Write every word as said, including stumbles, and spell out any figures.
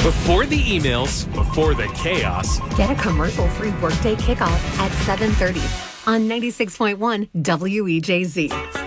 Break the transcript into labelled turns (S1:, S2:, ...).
S1: Before the emails, before the chaos.
S2: Get a commercial-free Workday kickoff at seven thirty on ninety-six point one W E J Z.